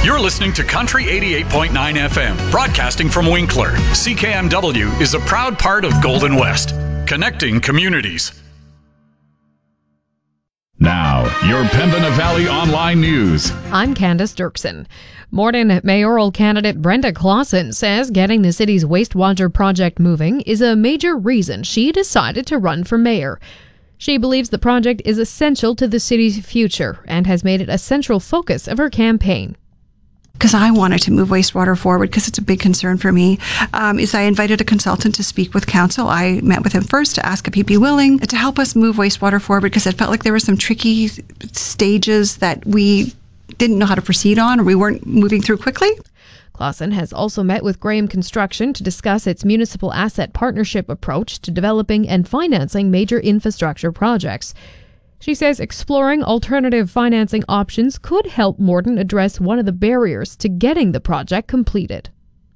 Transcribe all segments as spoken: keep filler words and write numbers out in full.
You're listening to Country eighty-eight point nine F M, broadcasting from Winkler. C K M W is a proud part of Golden West, connecting communities. Now, your Pembina Valley Online News. I'm Candace Dirksen. Morden mayoral candidate Brenda Clausen says getting the city's wastewater project moving is a major reason she decided to run for mayor. She believes the project is essential to the city's future and has made it a central focus of her campaign. Because I wanted to move wastewater forward, because it's a big concern for me, um, is I invited a consultant to speak with council. I met with him first to ask if he'd be willing to help us move wastewater forward, because it felt like there were some tricky stages that we didn't know how to proceed on, or we weren't moving through quickly. Clausen has also met with Graham Construction to discuss its municipal asset partnership approach to developing and financing major infrastructure projects. She says exploring alternative financing options could help Morden address one of the barriers to getting the project completed.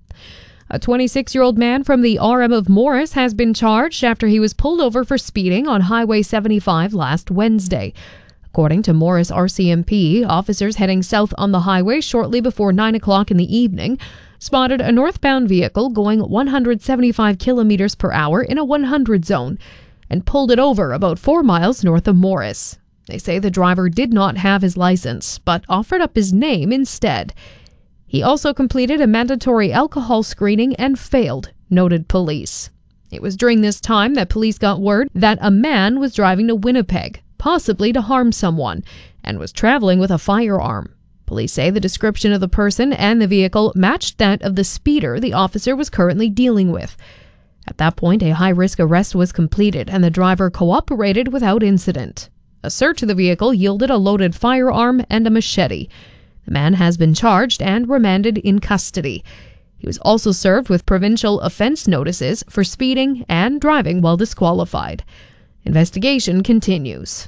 A twenty-six-year-old man from the R M of Morris has been charged after he was pulled over for speeding on Highway seventy-five last Wednesday. According to Morris R C M P, officers heading south on the highway shortly before nine o'clock in the evening spotted a northbound vehicle going one hundred seventy-five kilometers per hour in a one hundred zone and pulled it over about four miles north of Morris. They say the driver did not have his license, but offered up his name instead. He also completed a mandatory alcohol screening and failed, noted police. It was during this time that police got word that a man was driving to Winnipeg, possibly to harm someone, and was traveling with a firearm. Police say the description of the person and the vehicle matched that of the speeder the officer was currently dealing with. At that point, a high-risk arrest was completed and the driver cooperated without incident. A search of the vehicle yielded a loaded firearm and a machete. The man has been charged and remanded in custody. He was also served with provincial offense notices for speeding and driving while disqualified. Investigation continues.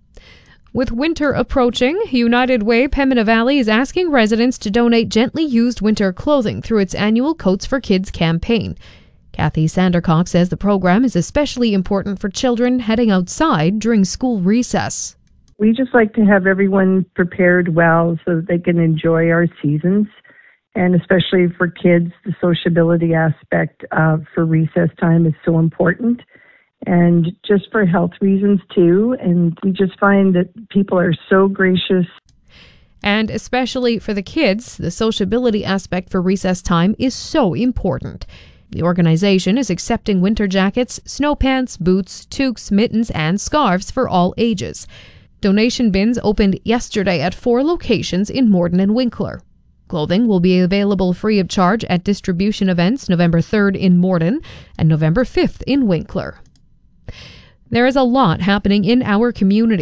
With winter approaching, United Way Pembina Valley is asking residents to donate gently used winter clothing through its annual Coats for Kids campaign. Kathy Sandercock says the program is especially important for children heading outside during school recess. We just like to have everyone prepared well so that they can enjoy our seasons. And especially for kids, the sociability aspect uh, for recess time is so important. And just for health reasons too. And we just find that people are so gracious. And especially for the kids, the sociability aspect for recess time is so important. The organization is accepting winter jackets, snow pants, boots, toques, mittens, and scarves for all ages. Donation bins opened yesterday at four locations in Morden and Winkler. Clothing will be available free of charge at distribution events November third in Morden and November fifth in Winkler. There is a lot happening in our community.